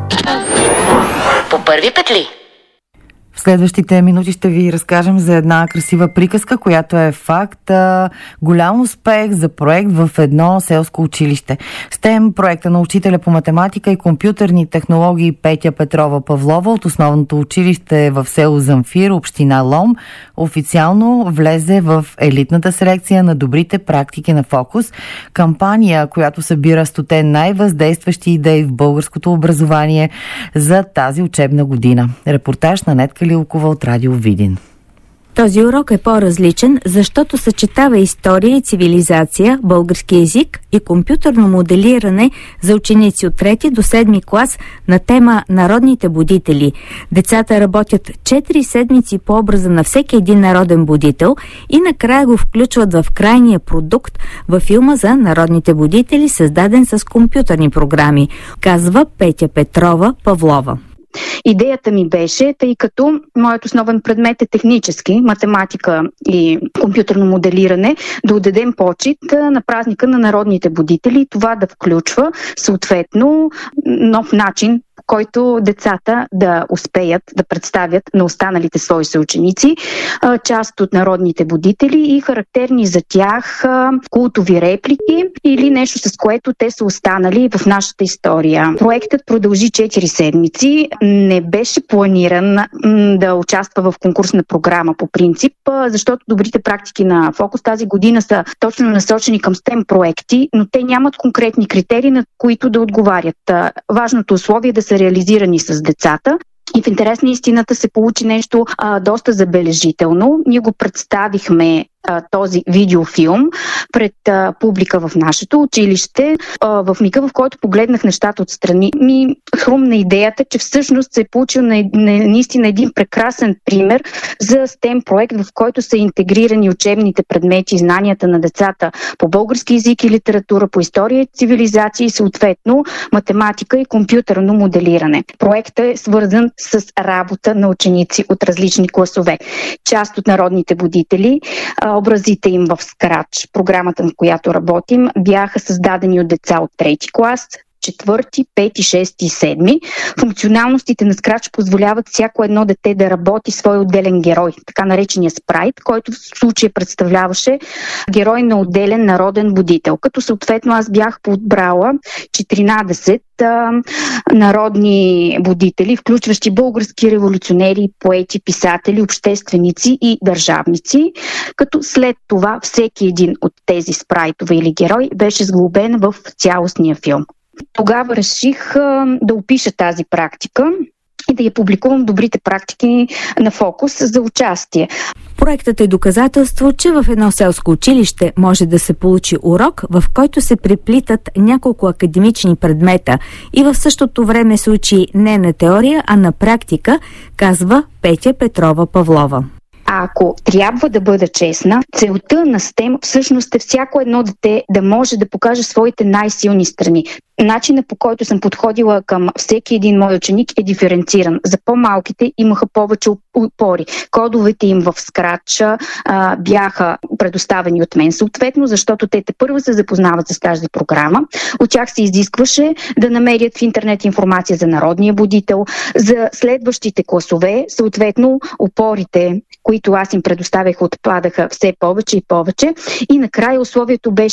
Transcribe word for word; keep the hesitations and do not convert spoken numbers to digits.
По първи петли. В следващите минути ще ви разкажем за една красива приказка, която е факт. Голям успех за проект в едно селско училище. стем проекта на учителя по математика и компютърни технологии Петя Петрова Павлова от основното училище в село Замфир, община Лом, официално влезе в елитната селекция на добрите практики на Фокус. Кампания, която събира стоте най-въздействащи идеи в българското образование за тази учебна година. Репортаж на Нетка Лилкова от Радио Видин. Този урок е по-различен, защото съчетава история и цивилизация, български език и компютърно моделиране за ученици от трети до седми клас на тема Народните будители. Децата работят четири седмици по образа на всеки един народен будител и накрая го включват в крайния продукт във филма за Народните будители, създаден с компютърни програми, казва Петя Петрова Павлова. Идеята ми беше, тъй като моят основен предмет е технически, математика и компютърно моделиране, да отдадем почит на празника на народните будители и това да включва съответно нов начин, който децата да успеят да представят на останалите свои съученици част от народните будители и характерни за тях култови реплики или нещо, с което те са останали в нашата история. Проектът продължи четири седмици. Не беше планиран да участва в конкурсна програма по принцип, защото добрите практики на Фокус тази година са точно насочени към стем проекти, но те нямат конкретни критерии, на които да отговарят. Важното условие е да са реализирани с децата. И в интерес на истината се получи нещо а, доста забележително. Ние го представихме а, този видеофилм пред а, публика в нашето училище. А, в мига, в който погледнах нещата отстрани, ми хрумна идеята, че всъщност се е получил на, на, наистина един прекрасен пример за стем проект, в който са интегрирани учебните предмети и знанията на децата по български език и литература, по история и цивилизация и съответно математика и компютърно моделиране. Проектът е свързан с работа на ученици от различни класове. Част от народните будители, образите им в Scratch, програмата, на която работим, бяха създадени от деца от трети клас, четвърти, пети, шести и седми. Функционалностите на Scratch позволяват всяко едно дете да работи свой отделен герой, така наречения спрайт, който в случая представляваше герой на отделен народен будител. Като съответно аз бях подбрала четиринадесет а, народни будители, включващи български революционери, поети, писатели, общественици и държавници, като след това всеки един от тези спрайтове или герой беше сглобен в цялостния филм. Тогава реших а, да опиша тази практика и да я публикувам добрите практики на Фокус за участие. Проектът е доказателство, че в едно селско училище може да се получи урок, в който се преплитат няколко академични предмета и в същото време се учи не на теория, а на практика, казва Петя Петрова Павлова. А ако трябва да бъда честна, целта на стем всъщност е всяко едно дете да може да покаже своите най-силни страни. Начинът, по който съм подходила към всеки един мой ученик, е диференциран. За по-малките имаха повече опори. Кодовете им в Scratch а, бяха предоставени от мен съответно, защото те първо се запознават с тази програма. От тях се изискваше да намерят в интернет информация за народния будител, за следващите класове, съответно опорите, които аз им предоставях, отпадаха все повече и повече. И накрая условието беше